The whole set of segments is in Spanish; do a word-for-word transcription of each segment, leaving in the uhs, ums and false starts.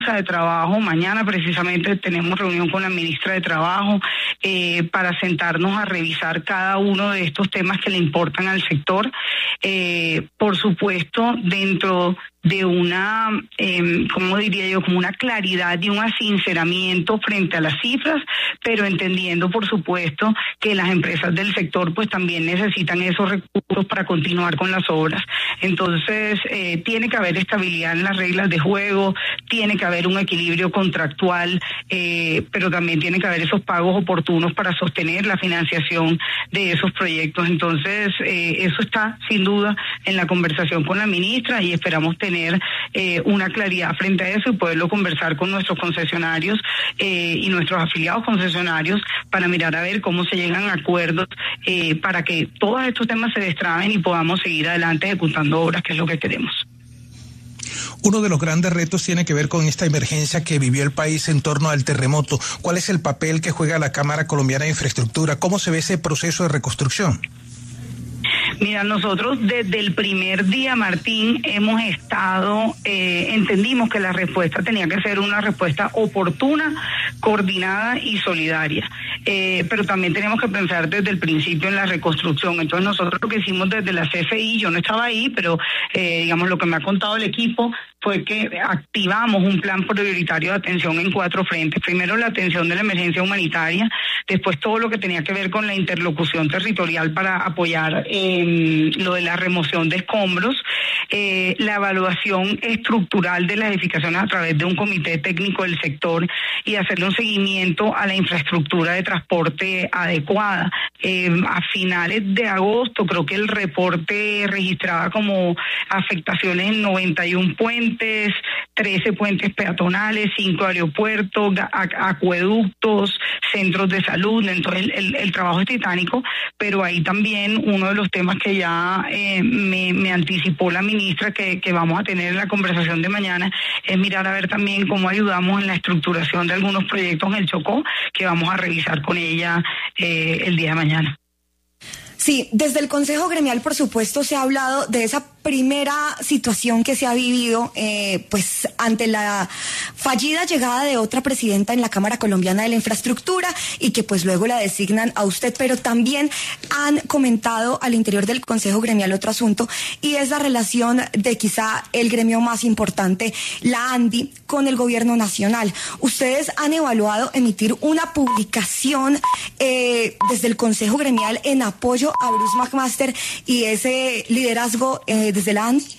de trabajo. Mañana precisamente tenemos reunión con la ministra de Trabajo eh, para sentarnos a revisar cada uno de estos temas que le importan al sector. Eh, por supuesto, dentro de una, eh, ¿cómo diría yo?, como una claridad y un asinceramiento frente a las cifras, pero entendiendo, por supuesto, que las empresas del sector pues también necesitan esos recursos para continuar con las obras. Entonces, eh, tiene que haber estabilidad en las reglas de juego, tiene que haber un equilibrio contractual, eh, pero también tiene que haber esos pagos oportunos para sostener la financiación de esos proyectos. Entonces, eh, eso está sin duda en la conversación con la ministra y esperamos tener tener eh, una claridad frente a eso y poderlo conversar con nuestros concesionarios eh, y nuestros afiliados concesionarios para mirar a ver cómo se llegan a acuerdos eh, para que todos estos temas se destraben y podamos seguir adelante ejecutando obras, que es lo que queremos. Uno de los grandes retos tiene que ver con esta emergencia que vivió el país en torno al terremoto. ¿Cuál es el papel que juega la Cámara Colombiana de Infraestructura? ¿Cómo se ve ese proceso de reconstrucción? Mira, nosotros desde el primer día, Martín, hemos estado, eh, entendimos que la respuesta tenía que ser una respuesta oportuna, coordinada y solidaria. Eh, pero también tenemos que pensar desde el principio en la reconstrucción. Entonces nosotros lo que hicimos desde la C F I, yo no estaba ahí, pero eh, digamos lo que me ha contado el equipo fue que activamos un plan prioritario de atención en cuatro frentes. Primero, la atención de la emergencia humanitaria, después todo lo que tenía que ver con la interlocución territorial para apoyar eh, lo de la remoción de escombros, eh, la evaluación estructural de las edificaciones a través de un comité técnico del sector y hacerle un seguimiento a la infraestructura de transporte adecuada. Eh, a finales de agosto, creo que el reporte registraba como afectaciones en noventa y un puentes, trece puentes peatonales, cinco aeropuertos, acueductos, centros de salud. Entonces el, el, el trabajo es titánico, pero ahí también uno de los temas que ya eh, me, me anticipó la ministra que, que vamos a tener en la conversación de mañana es mirar a ver también cómo ayudamos en la estructuración de algunos proyectos en el Chocó, que vamos a revisar con ella eh, el día de mañana. Sí, desde el Consejo Gremial, por supuesto, se ha hablado de esa primera situación que se ha vivido, eh, pues, ante la fallida llegada de otra presidenta en la Cámara Colombiana de la Infraestructura y que, pues, luego la designan a usted, pero también han comentado al interior del Consejo Gremial otro asunto y es la relación de quizá el gremio más importante, la ANDI, con el gobierno nacional. Ustedes han evaluado emitir una publicación eh, desde el Consejo Gremial en apoyo a Bruce McMaster y ese liderazgo eh, desde la ANDI.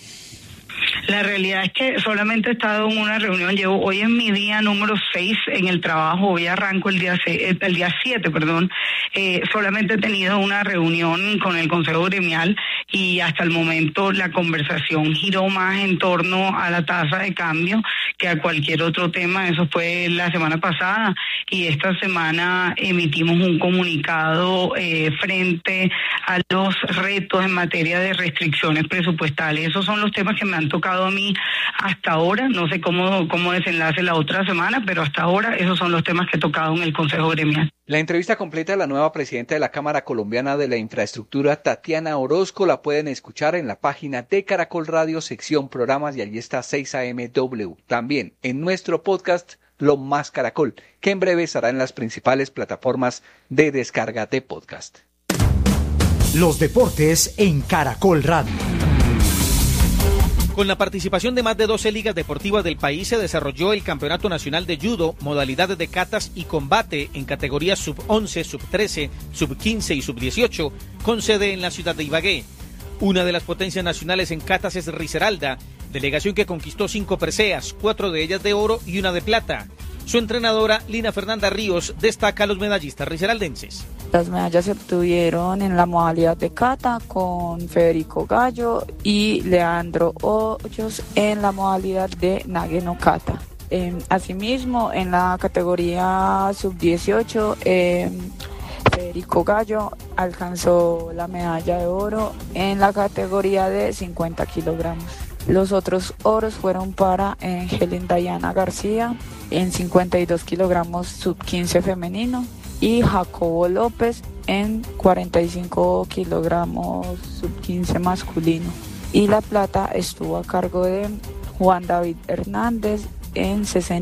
La realidad es que solamente he estado en una reunión, llevo hoy es mi día número seis en el trabajo, hoy arranco el día seis, el día siete, perdón, eh, solamente he tenido una reunión con el Consejo Gremial y hasta el momento la conversación giró más en torno a la tasa de cambio que a cualquier otro tema. Eso fue la semana pasada y esta semana emitimos un comunicado eh, frente a los retos en materia de restricciones presupuestales. Esos son los temas que me han tocado a mí hasta ahora. No sé cómo, cómo desenlace la otra semana, pero hasta ahora esos son los temas que he tocado en el Consejo Gremial. La entrevista completa de la nueva presidenta de la Cámara Colombiana de la Infraestructura, Tatiana Orozco, la pueden escuchar en la página de Caracol Radio, sección programas, y allí está seis A M W. También en nuestro podcast, Lo Más Caracol, que en breve estará en las principales plataformas de descarga de podcast. Los deportes en Caracol Radio. Con la participación de más de doce ligas deportivas del país se desarrolló el Campeonato Nacional de Judo, modalidades de catas y combate en categorías sub once, sub trece, sub quince y sub dieciocho, con sede en la ciudad de Ibagué. Una de las potencias nacionales en catas es Risaralda, delegación que conquistó cinco preseas, cuatro de ellas de oro y una de plata. Su entrenadora, Lina Fernanda Ríos, destaca a los medallistas risaraldenses. Las medallas se obtuvieron en la modalidad de kata con Federico Gallo y Leandro Hoyos en la modalidad de Nage no Kata. Eh, asimismo, en la categoría sub dieciocho, eh, Federico Gallo alcanzó la medalla de oro en la categoría de cincuenta kilogramos. Los otros oros fueron para eh, Helen Diana García en cincuenta y dos kilogramos sub quince femenino y Jacobo López en cuarenta y cinco kilogramos sub quince masculino. Y la plata estuvo a cargo de Juan David Hernández en sesenta